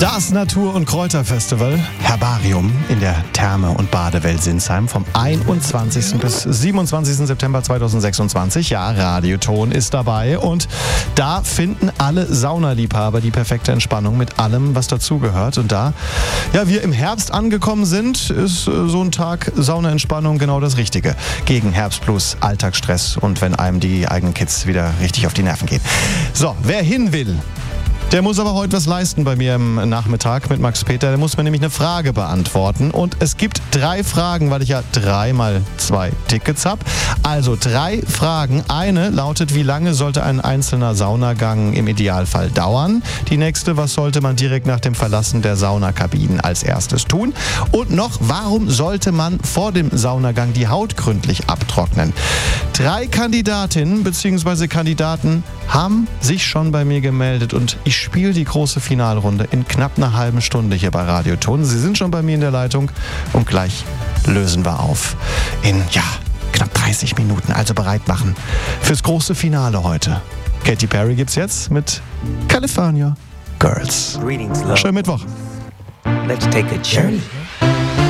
Das Natur- und Kräuterfestival Herbarium in der Therme- und Badewelt Sinsheim vom 21. bis 27. September 2026. Ja, Radioton ist dabei und da finden alle Saunaliebhaber die perfekte Entspannung mit allem, was dazugehört. Und da wir im Herbst angekommen sind, ist so ein Tag Saunaentspannung genau das Richtige. Gegen Herbstblues, Alltagsstress und wenn einem die eigenen Kids wieder richtig auf die Nerven gehen. So, wer hin will, der muss aber heute was leisten bei mir im Nachmittag mit Max Peter. Der muss mir nämlich eine Frage beantworten. Und es gibt 3 Fragen, weil ich ja 3 mal 2 Tickets habe. Also 3 Fragen. Eine lautet, wie lange sollte ein einzelner Saunagang im Idealfall dauern? Die nächste, was sollte man direkt nach dem Verlassen der Saunakabinen als erstes tun? Und noch, warum sollte man vor dem Saunagang die Haut gründlich abtrocknen? 3 Kandidatinnen bzw. Kandidaten haben sich schon bei mir gemeldet und ich spiele die große Finalrunde in knapp einer halben Stunde hier bei Radioton. Sie sind schon bei mir in der Leitung und gleich lösen wir auf in, knapp 30 Minuten. Also bereit machen fürs große Finale heute. Katy Perry gibt's jetzt mit California Girls. Greetings, love. Schönen Mittwoch. Let's take a journey.